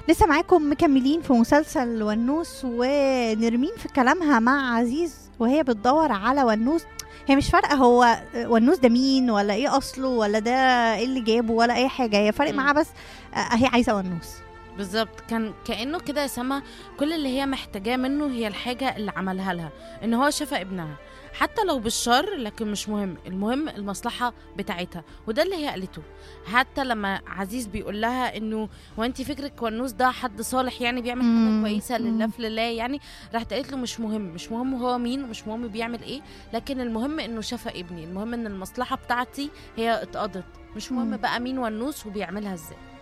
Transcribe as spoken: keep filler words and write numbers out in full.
لسه معاكم مكملين في مسلسل ونوس، ونرمين في كلامها مع عزيز وهي بتدور على ونوس. هي مش فارقه هو ونوس ده مين ولا ايه اصله ولا ده ايه اللي جابه ولا اي حاجه، هي فارق مم. معاها بس آه، هي عايزه ونوس. بالظبط، كان كأنه كده يا سما كل اللي هي محتاجاه منه هي الحاجة اللي عملها لها، ان هو شفى ابنها حتى لو بالشر، لكن مش مهم، المهم المصلحة بتاعتها. وده اللي هي قالته. حتى لما عزيز بيقول لها انه وانتي فكرك ونوس ده حد صالح يعني بيعمل حاجة مم. كويسة لله مم. في لله يعني، راحت قالت له مش مهم، مش مهم هو مين ومش مهم بيعمل ايه، لكن المهم انه شفى ابني، المهم ان المصلحة بتاعتي هي اتقضت، مش مهم مم. بقى مين ونوس وبيعملها ازاي.